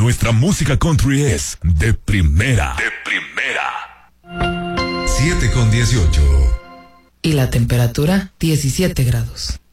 nuestra música country es de primera. De primera. 7:18. Y la temperatura, 17 grados.